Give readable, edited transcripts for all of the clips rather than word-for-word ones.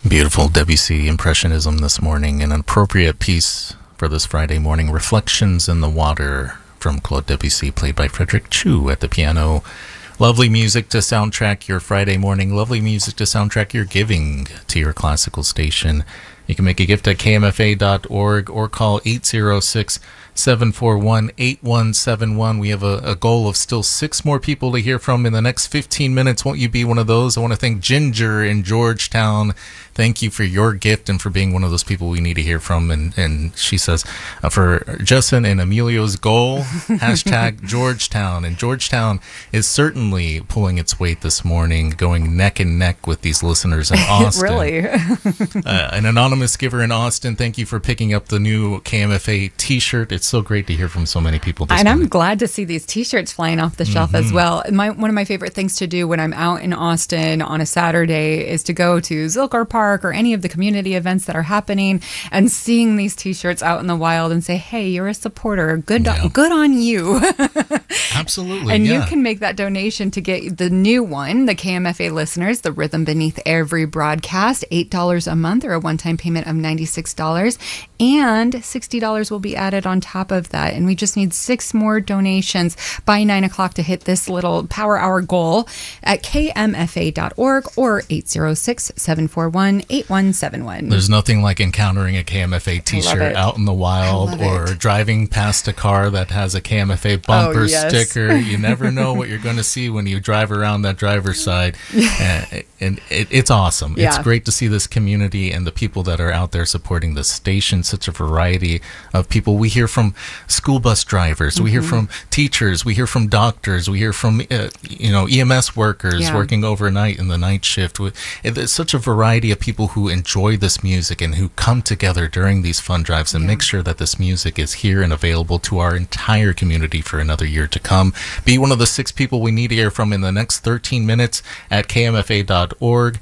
Beautiful Debussy Impressionism this morning, an appropriate piece for this Friday morning. Reflections in the Water from Claude Debussy, played by Frederick Chu at the piano. Lovely music to soundtrack your Friday morning. Lovely music to soundtrack your giving to your classical station. You can make a gift at kmfa.org or call 806-741-8171. We have a goal of still 6 more people to hear from in the next 15 minutes. Won't you be one of those? I want to thank Ginger in Georgetown. Thank you for your gift and for being one of those people we need to hear from. And she says, for Justin and Emilio's goal, hashtag Georgetown. And Georgetown is certainly pulling its weight this morning, going neck and neck with these listeners in Austin. Really? An anonymous giver in Austin, thank you for picking up the new KMFA t-shirt. It's so great to hear from so many people this And morning. I'm glad to see these t-shirts flying off the shelf as well. One of my favorite things to do when I'm out in Austin on a Saturday is to go to Zilker Park or any of the community events that are happening and seeing these t-shirts out in the wild and say, hey, you're a supporter. Good on you. Absolutely. And you can make that donation to get the new one, the KMFA listeners, the Rhythm Beneath Every Broadcast, $8 a month or a one-time payment of $96. And $60 will be added on top of that. And we just need 6 more donations by 9 o'clock to hit this little Power Hour goal at kmfa.org or 806-741-8171. There's nothing like encountering a KMFA t-shirt out in the wild or driving past a car that has a KMFA bumper sticker. You never know what you're going to see when you drive around that driver's side. And it's awesome. Yeah. It's great to see this community and the people that are out there supporting the station. Such a variety of people. We hear from school bus drivers. We hear from teachers. We hear from doctors. We hear from EMS workers working overnight in the night shift. There's such a variety of people who enjoy this music and who come together during these fun drives and make sure that this music is here and available to our entire community for another year to come. Be one of the 6 people we need to hear from in the next 13 minutes at kmfa.org,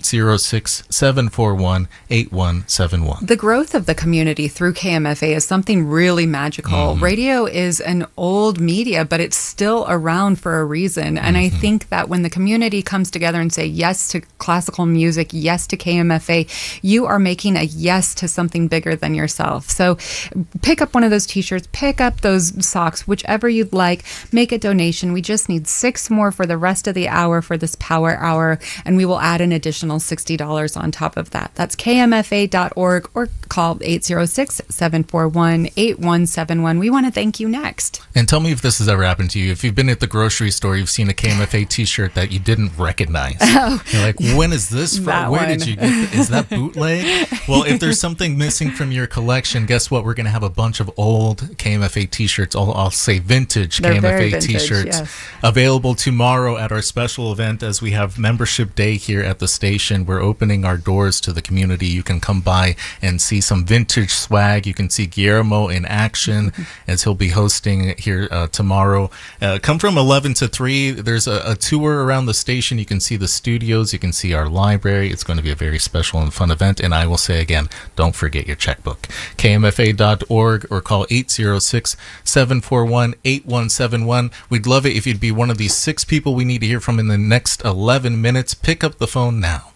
806-741-8171. The growth of the community through KMFA is something really magical. Radio is an old media, but it's still around for a reason. And I think that when the community comes together and say yes to classical music, yes to KMFA, you are making a yes to something bigger than yourself. So pick up one of those t-shirts, pick up those socks, whichever you'd like, make a donation. We just need 6 more for the rest of the hour for this Power Hour, and we will add an additional $60 on top of that. That's kmfa.org or call 806-741-8171. We want to thank you next. And tell me if this has ever happened to you. If you've been at the grocery store, you've seen a KMFA t-shirt that you didn't recognize. You're like, when is this from? Where did you get Is that bootleg? Well, if there's something missing from your collection, guess what? We're going to have a bunch of old KMFA t-shirts. I'll say vintage KMFA t-shirts available tomorrow at our special event as we have membership day here at the station. We're opening our doors to the community. You can come by and see some vintage swag. You can see Guillermo in action as he'll be hosting here tomorrow. Come from 11 to 3. There's a tour around the station. You can see the studios. You can see our library. It's going to be a very special and fun event. And I will say again, don't forget your checkbook. KMFA.org or call 806-741-8171. We'd love it if you'd be one of these 6 people we need to hear from in the next 11 minutes. Pick up the phone now.